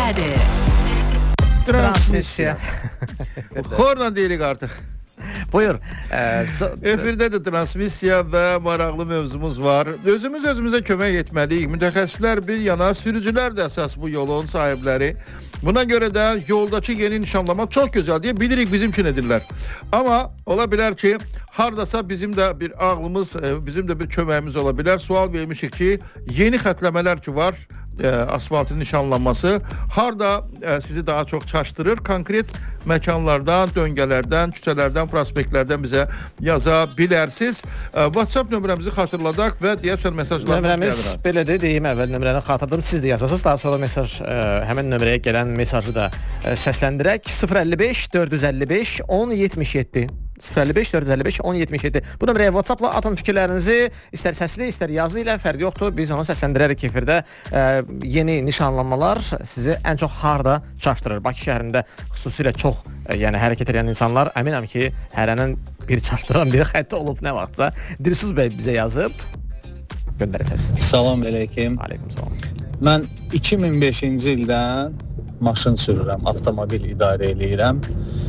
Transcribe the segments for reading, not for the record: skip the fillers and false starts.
Efirdədir. Transmisiya. Xorla deyirik artıq. Buyur. Efirdədir transmisiya və maraqlı mövzumuz var. Özümüz özümüzə kömək etməliyik. Mütəxəssislər bir yana, sürücülər də əsas bu yolun sahibləri. Buna görə də yoldakı yeni nişanlamaq çox gözəl deyə bilirik bizim üçün edirlər. Amma ola bilər ki, hardasa bizim də bir ağlımız, bizim də bir köməyimiz ola bilər. Sual vermişik ki, yeni xətləmələr ki var, asfaltın nişanlanması harda sizi daha çox çaşdırır? Konkret məkanlardan, döngələrdən, küçələrdən, prospektlərdən bizə yaza bilərsiniz. WhatsApp nömrəmizi xatırladaq və deyəsən mesajlarımız gəlir. Nömrəmiz belədir, deyim əvvəl nömrəni xatırladım, siz də yazasınız, daha sonra mesaj, həmin nömrəyə gələn mesajı da səsləndirək. 055 455 1077 055 455 1077. Bu nömrəyə WhatsApp-la atın fikirlərinizi, istər səsli, istər yazı ilə, fərqi yoxdur. Biz onu səsləndirərik efirdə. Yeni nişanlanmalar sizi ən çox harda çaşdırır? Bakı şəhərində xüsusilə çox hərəkət edən insanlar, əminəm ki, hərənin bir çaşdıran bir xətti olub nə vaxtsa. Dilsuz bəy bizə yazıb göndərəcəz. Salam əleykum. Aleyküm salam. Mən 2005-ci ildən maşın sürürəm, avtomobil idarə eləyirəm.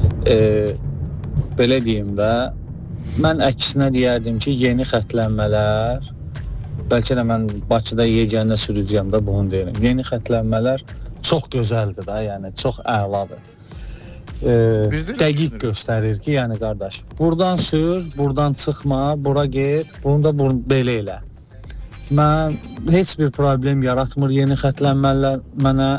Belə deyim də, mən əksinə deyərdim ki, yeni xətlənmələr, bəlkə də mən Bakıda yeganə sürücüyəm də bunu deyirəm. Yeni xətlənmələr çox gözəldir da, yəni çox əladır. Dəqiq göstərir ki, yəni qardaş, buradan sür, buradan çıxma, bura get, bunu da belə elə. Mən heç bir problem yaratmır yeni xətlənmələr mənə.